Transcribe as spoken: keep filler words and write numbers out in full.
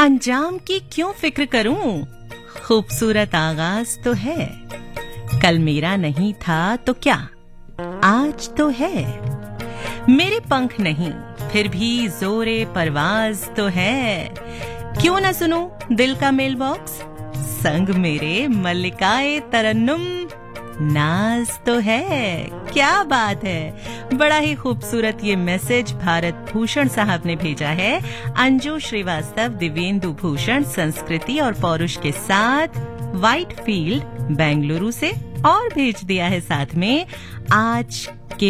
अंजाम की क्यों फिक्र करूं, खूबसूरत आगाज तो है। कल मेरा नहीं था तो क्या, आज तो है। मेरे पंख नहीं फिर भी जोरे परवाज तो है। क्यों ना सुनूं दिल का मेल बॉक्स, संग मेरे मल्लिकाए तरन्नुम नाज तो है। क्या बात है, बड़ा ही खूबसूरत ये मैसेज भारत भूषण साहब ने भेजा है अंजू श्रीवास्तव दिव्येंदु भूषण संस्कृति और पौरुष के साथ व्हाइट फील्ड बेंगलुरु से, और भेज दिया है साथ में आज